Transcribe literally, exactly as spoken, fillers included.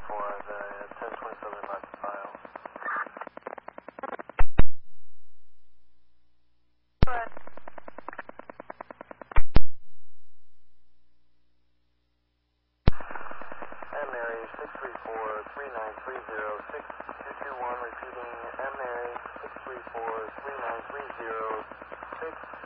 for the ten twenty-seven last file. What? M Mary six three four, three nine three zero, six two two one, repeating M Mary six three four, three nine three zero, six